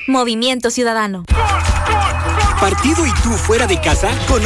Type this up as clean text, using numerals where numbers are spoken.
Movimiento Ciudadano. ¿Partido y tú fuera de casa? Con